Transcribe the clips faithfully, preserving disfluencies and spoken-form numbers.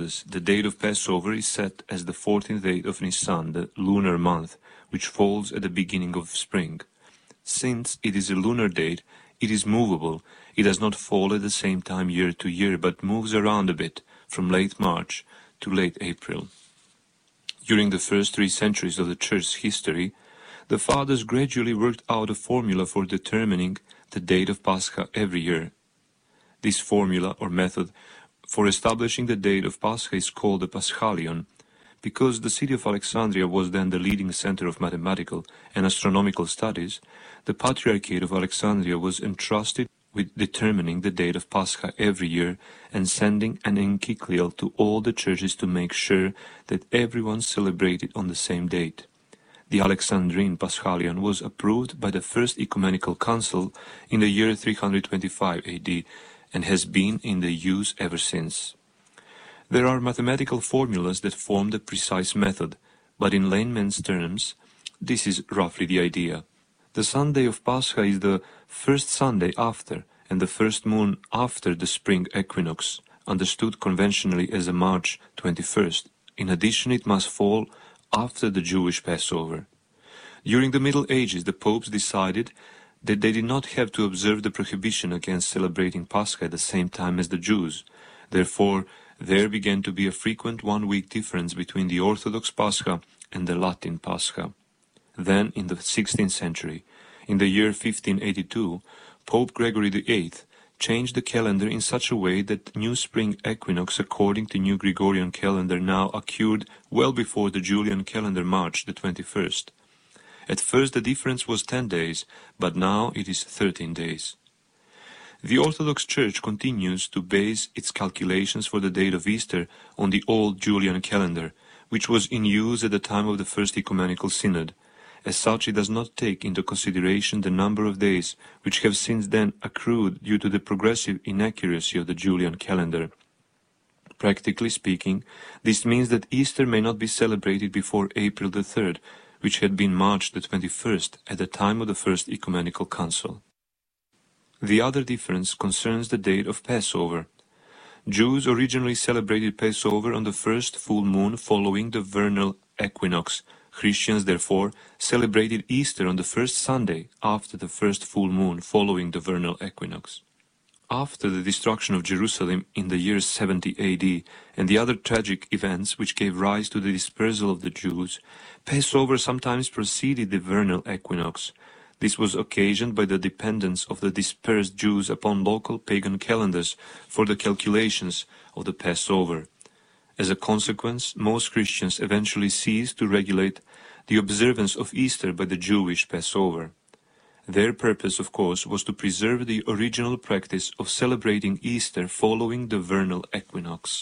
Jesus, the date of Passover is set as the fourteenth day of Nisan, the lunar month, which falls at the beginning of spring. Since it is a lunar date, it is movable. It does not fall at the same time year to year, but moves around a bit from late March to late April. During the first three centuries of the Church's history, the Fathers gradually worked out a formula for determining the date of Pascha every year. This formula or method for establishing the date of Pascha is called the Paschalion. Because the city of Alexandria was then the leading center of mathematical and astronomical studies, the Patriarchate of Alexandria was entrusted with determining the date of Pascha every year and sending an encyclical to all the churches to make sure that everyone celebrated on the same date. The Alexandrine Paschalion was approved by the First Ecumenical Council in the year three hundred twenty-five A D and has been in the use ever since. There are mathematical formulas that form the precise method, but in layman's terms, this is roughly the idea. The Sunday of Pascha is the first Sunday after and the first moon after the spring equinox, understood conventionally as a March twenty-first. In addition, it must fall after the Jewish Passover. During the Middle Ages, the popes decided that they did not have to observe the prohibition against celebrating Pascha at the same time as the Jews. Therefore, there began to be a frequent one-week difference between the Orthodox Pascha and the Latin Pascha. Then, in the sixteenth century, in the year fifteen eighty-two, Pope Gregory the eighth changed the calendar in such a way that new spring equinox according to new Gregorian calendar now occurred well before the Julian calendar March the twenty-first. At first the difference was ten days, but now it is thirteen days. The Orthodox Church continues to base its calculations for the date of Easter on the old Julian calendar, which was in use at the time of the First Ecumenical Synod. As such, it does not take into consideration the number of days which have since then accrued due to the progressive inaccuracy of the Julian calendar. Practically speaking, this means that Easter may not be celebrated before April the third, which had been March the twenty-first at the time of the First Ecumenical Council. The other difference concerns the date of Passover. Jews originally celebrated Passover on the first full moon following the vernal equinox. Christians, therefore, celebrated Easter on the first Sunday after the first full moon following the vernal equinox. After the destruction of Jerusalem in the year seventy A D and the other tragic events which gave rise to the dispersal of the Jews, Passover sometimes preceded the vernal equinox. This was occasioned by the dependence of the dispersed Jews upon local pagan calendars for the calculations of the Passover. As a consequence, most Christians eventually ceased to regulate the observance of Easter by the Jewish Passover. Their purpose, of course, was to preserve the original practice of celebrating Easter following the vernal equinox.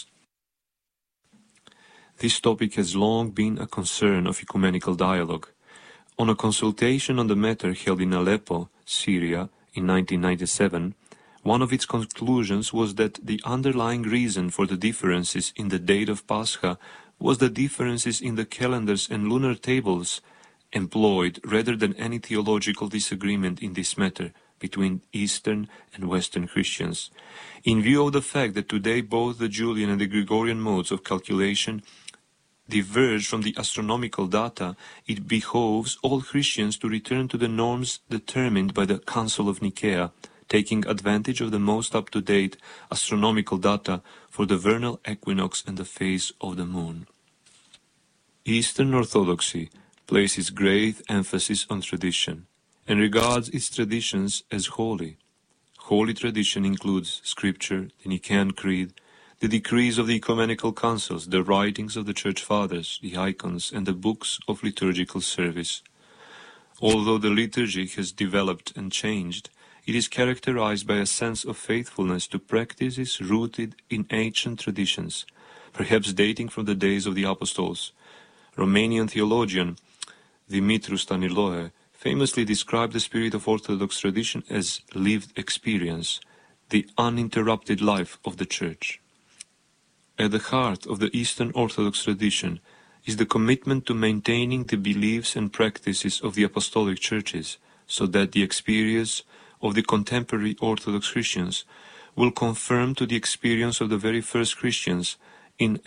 This topic has long been a concern of ecumenical dialogue. On a consultation on the matter held in Aleppo, Syria, in nineteen ninety-seven, one of its conclusions was that the underlying reason for the differences in the date of Pascha was the differences in the calendars and lunar tables employed rather than any theological disagreement in this matter between Eastern and Western Christians. In view of the fact that today both the Julian and the Gregorian modes of calculation diverge from the astronomical data, it behoves all Christians to return to the norms determined by the Council of Nicaea, taking advantage of the most up-to-date astronomical data for the vernal equinox and the phase of the moon. Eastern Orthodoxy places great emphasis on tradition and regards its traditions as holy. Holy tradition includes Scripture, the Nicaean Creed, the decrees of the ecumenical councils, the writings of the Church Fathers, the icons, and the books of liturgical service. Although the liturgy has developed and changed, it is characterized by a sense of faithfulness to practices rooted in ancient traditions, perhaps dating from the days of the apostles. Romanian theologian Dumitru Staniloae famously described the spirit of Orthodox tradition as lived experience, the uninterrupted life of the Church. At the heart of the Eastern Orthodox tradition is the commitment to maintaining the beliefs and practices of the apostolic churches, so that the experience of the contemporary Orthodox Christians will conform to the experience of the very first Christians in